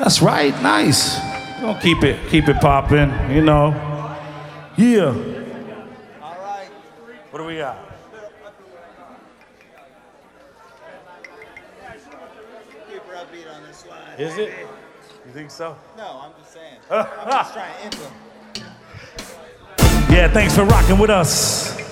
That's right, nice. We're gonna keep it popping, you know. Yeah. All right. What do we got? Keep her upbeat on this one. Is it? You think so? No, I'm just saying. I'm just trying to implement. Yeah, thanks for rocking with us.